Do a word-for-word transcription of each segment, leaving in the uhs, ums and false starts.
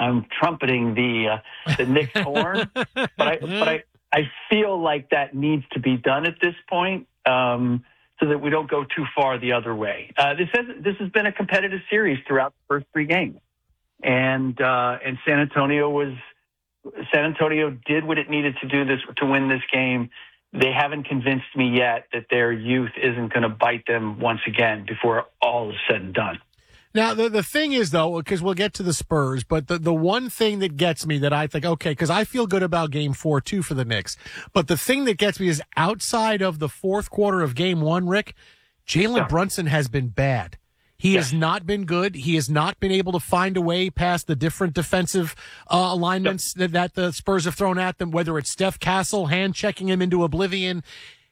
I'm trumpeting the uh, the Knicks horn, but I but I, I feel like that needs to be done at this point, um, so that we don't go too far the other way. Uh, this has this has been a competitive series throughout the first three games, and uh, and San Antonio was San Antonio did what it needed to do this to win this game. They haven't convinced me yet that their youth isn't going to bite them once again before all is said and done. Now, the the thing is, though, because we'll get to the Spurs, but the, the one thing that gets me that I think, okay, because I feel good about game four, too, for the Knicks, but the thing that gets me is outside of the fourth quarter of game one, Rick, Jalen yeah. Brunson has been bad. He yes. has not been good. He has not been able to find a way past the different defensive uh, alignments yep. that, that the Spurs have thrown at them, whether it's Steph Castle hand-checking him into oblivion.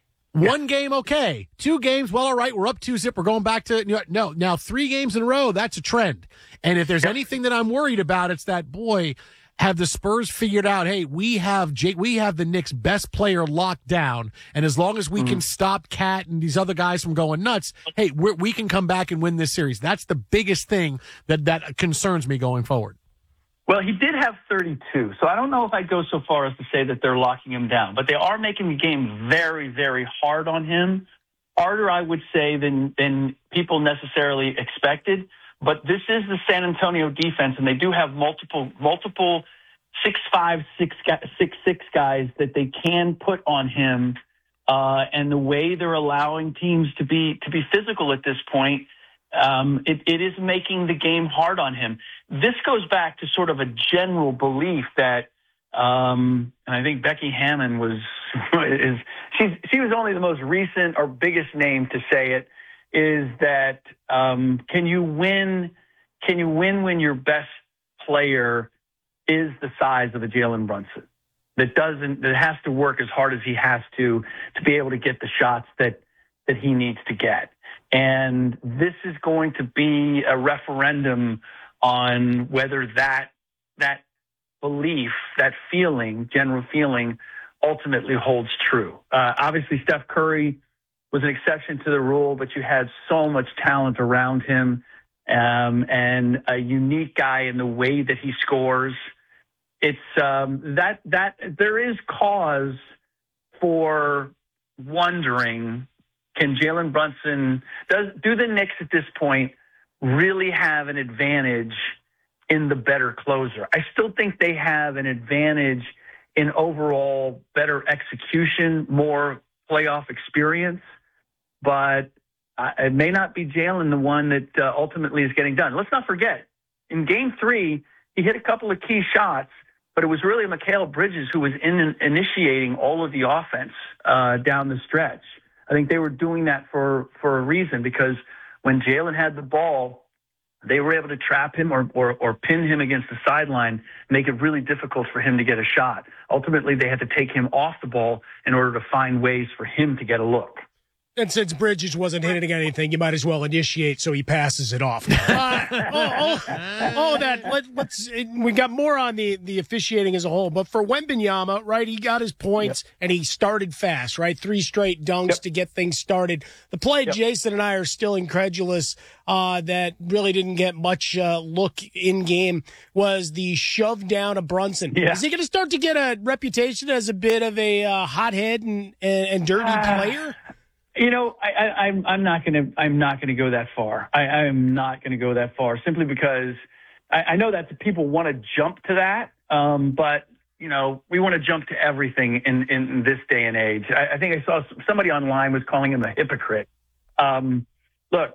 One game, okay. Two games, well, all right, we're up two zip. We're going back to, no, now three games in a row, that's a trend. And if there's anything that I'm worried about, it's that, boy, have the Spurs figured out, hey, we have Jake, we have the Knicks' best player locked down. And as long as we mm-hmm. can stop Cat and these other guys from going nuts, hey, we're, we can come back and win this series. That's the biggest thing that, that concerns me going forward. Well, he did have thirty-two, so I don't know if I'd go so far as to say that they're locking him down, but they are making the game very, very hard on him. Harder, I would say, than than people necessarily expected. But this is the San Antonio defense, and they do have multiple multiple six five, six six six guys that they can put on him. Uh, and the way they're allowing teams to be to be physical at this point, um, it, it is making the game hard on him. This goes back to sort of a general belief that, um, and I think Becky Hammon was is she's she was only the most recent or biggest name to say it. Is that um, can you win? Can you win when your best player is the size of a Jalen Brunson? That doesn't that has to work as hard as he has to to be able to get the shots that that he needs to get. And this is going to be a referendum on whether that that belief, that feeling, general feeling, ultimately holds true. Uh, obviously, Steph Curry was an exception to the rule, but you had so much talent around him, um, and a unique guy in the way that he scores. It's um, that that there is cause for wondering: can Jalen Brunson does do the Knicks at this point really have an advantage in the better closer? I still think they have an advantage in overall better execution, more playoff experience, but uh, it may not be Jalen the one that uh, ultimately is getting done. Let's not forget, in game three, he hit a couple of key shots, but it was really Mikal Bridges who was in, initiating all of the offense uh, down the stretch. I think they were doing that for, for a reason, because when Jalen had the ball, they were able to trap him or, or, or pin him against the sideline, make it really difficult for him to get a shot. Ultimately, they had to take him off the ball in order to find ways for him to get a look. And since Bridges wasn't hitting anything, you might as well initiate so he passes it off. Uh, oh, oh, oh, that let, let's. We got more on the, the officiating as a whole, but for Wembanyama, right? He got his points yep. and he started fast, right? Three straight dunks yep. to get things started. The play, yep. Jason and I are still incredulous uh, that really didn't get much uh, look in game was the shove down of Brunson. Yeah. Is he going to start to get a reputation as a bit of a uh, hothead and, and, and dirty uh, player? You know, I, I, I'm I'm not going to I'm not going to go that far. I, I am not going to go that far simply because I, I know that people want to jump to that, um, but you know we want to jump to everything in, in this day and age. I, I think I saw somebody online was calling him a hypocrite. Um, look,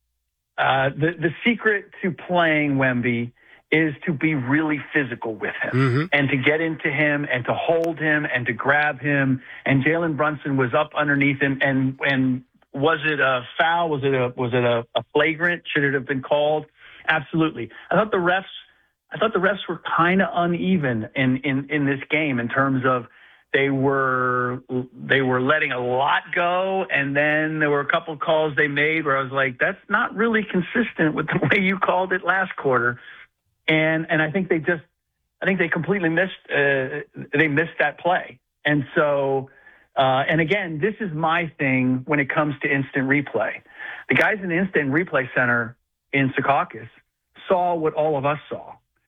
uh, the the secret to playing Wemby is to be really physical with him mm-hmm. and to get into him and to hold him and to grab him. And Jalen Brunson was up underneath him. And, and was it a foul? Was it a, was it a, a flagrant? Should it have been called? Absolutely. I thought the refs, I thought the refs were kind of uneven in, in, in this game in terms of they were, they were letting a lot go. And then there were a couple of calls they made where I was like, that's not really consistent with the way you called it last quarter. And and I think they just, I think they completely missed, uh, they missed that play. And so, uh, and again, this is my thing when it comes to instant replay. The guys in the instant replay center in Secaucus saw what all of us saw.